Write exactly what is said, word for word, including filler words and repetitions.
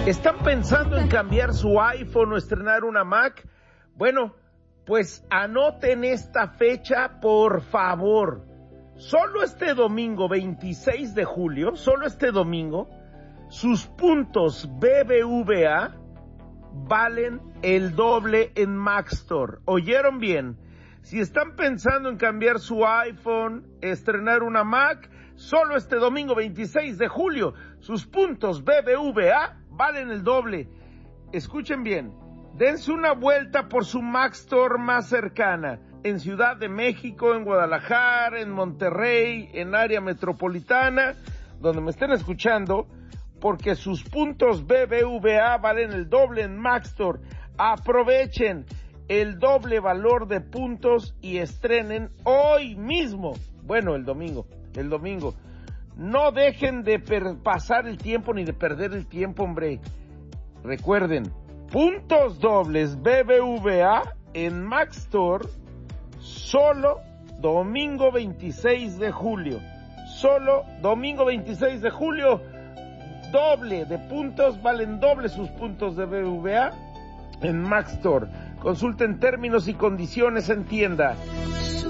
¿Están pensando en cambiar su iPhone o estrenar una Mac? Bueno, pues anoten esta fecha, por favor. Solo este domingo, veintiséis de julio, solo este domingo, sus puntos B B V A valen el doble en Mac Store. ¿Oyeron bien? Si están pensando en cambiar su iPhone, estrenar una Mac, solo este domingo veintiséis de julio, sus puntos B B V A valen el doble. Escuchen bien, dense una vuelta por su Mac Store más cercana, en Ciudad de México, en Guadalajara, en Monterrey, en área metropolitana, donde me estén escuchando, porque sus puntos B B V A valen el doble en Mac Store. Aprovechen el doble valor de puntos y estrenen hoy mismo. Bueno, el domingo, el domingo. No dejen de per- pasar el tiempo ni de perder el tiempo, hombre. Recuerden, puntos dobles B B V A en Mac Store solo domingo veintiséis de julio. Solo domingo veintiséis de julio, doble de puntos, valen doble sus puntos de B B V A en Mac Store. Consulten términos y condiciones en tienda.